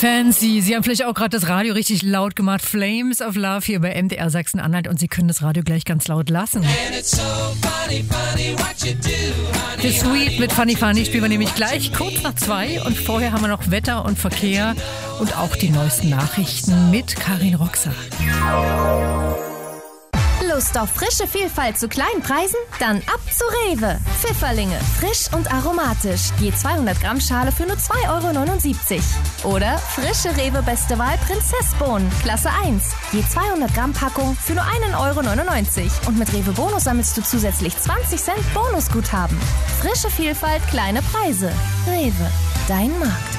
Fancy. Sie haben vielleicht auch gerade das Radio richtig laut gemacht. Flames of Love hier bei MDR Sachsen-Anhalt und Sie können das Radio gleich ganz laut lassen. The Sweet mit Funny Funny spielen wir nämlich gleich kurz nach 2 und vorher haben wir noch Wetter und Verkehr und auch die neuesten Nachrichten mit Karin Roxer. Lust auf frische Vielfalt zu kleinen Preisen? Dann ab zu Rewe. Pfifferlinge, frisch und aromatisch. Je 200 Gramm Schale für nur 2,79 €. Oder frische Rewe Beste Wahl Prinzessbohnen, Klasse 1. Je 200 Gramm Packung für nur 1,99 €. Und mit Rewe Bonus sammelst du zusätzlich 20 Cent Bonusguthaben. Frische Vielfalt, kleine Preise. Rewe, dein Markt.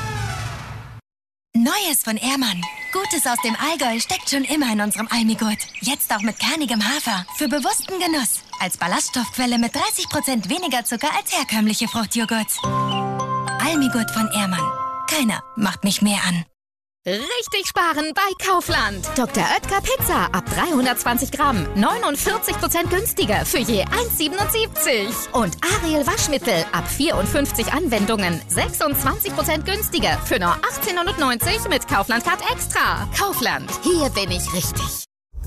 Neues von Ehrmann. Gutes aus dem Allgäu steckt schon immer in unserem Almigurt. Jetzt auch mit kernigem Hafer. Für bewussten Genuss. Als Ballaststoffquelle mit 30% weniger Zucker als herkömmliche Fruchtjoghurts. Almigurt von Ehrmann. Keiner macht mich mehr an. Richtig sparen bei Kaufland. Dr. Oetker Pizza ab 320 Gramm. 49% günstiger für je 1,77. Und Ariel Waschmittel ab 54 Anwendungen. 26% günstiger für nur 18,90 € mit Kaufland Card Extra. Kaufland, hier bin ich richtig.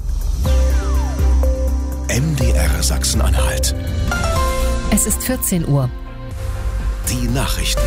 MDR Sachsen-Anhalt. Es ist 14 Uhr. Die Nachrichten.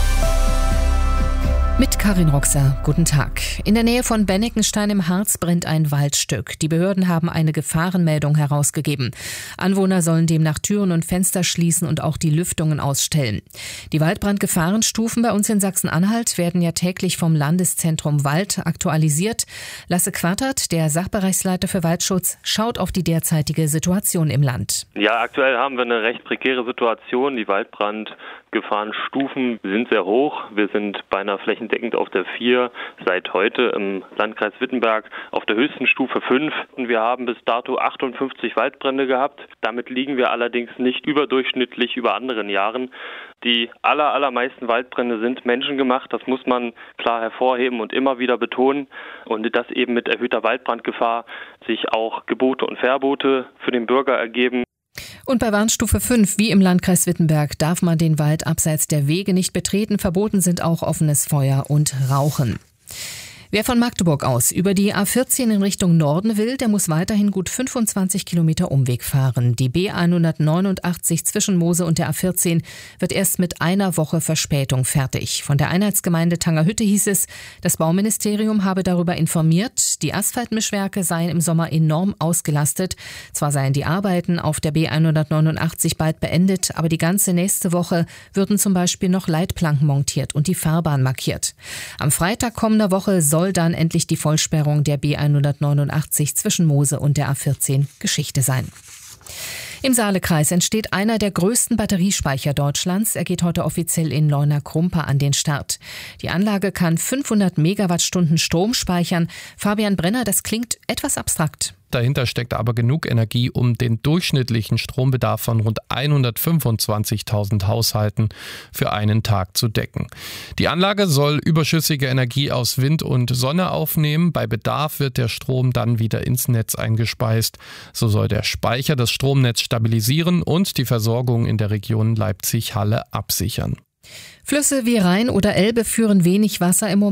Mit Karin Roxer, guten Tag. In der Nähe von Benneckenstein im Harz brennt ein Waldstück. Die Behörden haben eine Gefahrenmeldung herausgegeben. Anwohner sollen demnach Türen und Fenster schließen und auch die Lüftungen ausstellen. Die Waldbrandgefahrenstufen bei uns in Sachsen-Anhalt werden ja täglich vom Landeszentrum Wald aktualisiert. Lasse Quattert, der Sachbereichsleiter für Waldschutz, schaut auf die derzeitige Situation im Land. Ja, aktuell haben wir eine recht prekäre Situation. Die Waldbrandgefahrenstufen sind sehr hoch. Wir sind beinahe flächendeckend auf der 4, seit heute im Landkreis Wittenberg auf der höchsten Stufe 5. Und wir haben bis dato 58 Waldbrände gehabt. Damit liegen wir allerdings nicht überdurchschnittlich über anderen Jahren. Die allermeisten Waldbrände sind menschengemacht. Das muss man klar hervorheben und immer wieder betonen. Und dass eben mit erhöhter Waldbrandgefahr sich auch Gebote und Verbote für den Bürger ergeben. Und bei Warnstufe 5, wie im Landkreis Wittenberg, darf man den Wald abseits der Wege nicht betreten. Verboten sind auch offenes Feuer und Rauchen. Wer von Magdeburg aus über die A14 in Richtung Norden will, der muss weiterhin gut 25 Kilometer Umweg fahren. Die B189 zwischen Mose und der A14 wird erst mit einer Woche Verspätung fertig. Von der Einheitsgemeinde Tangerhütte hieß es, das Bauministerium habe darüber informiert, die Asphaltmischwerke seien im Sommer enorm ausgelastet. Zwar seien die Arbeiten auf der B189 bald beendet, aber die ganze nächste Woche würden zum Beispiel noch Leitplanken montiert und die Fahrbahn markiert. Am Freitag kommender Woche soll dann endlich die Vollsperrung der B189 zwischen Mose und der A14 Geschichte sein. Im Saalekreis entsteht einer der größten Batteriespeicher Deutschlands. Er geht heute offiziell in Leuna-Krumpa an den Start. Die Anlage kann 500 Megawattstunden Strom speichern. Fabian Brenner, das klingt etwas abstrakt. Dahinter steckt aber genug Energie, um den durchschnittlichen Strombedarf von rund 125.000 Haushalten für einen Tag zu decken. Die Anlage soll überschüssige Energie aus Wind und Sonne aufnehmen. Bei Bedarf wird der Strom dann wieder ins Netz eingespeist. So soll der Speicher das Stromnetz stabilisieren und die Versorgung in der Region Leipzig-Halle absichern. Flüsse wie Rhein oder Elbe führen wenig Wasser im Moment.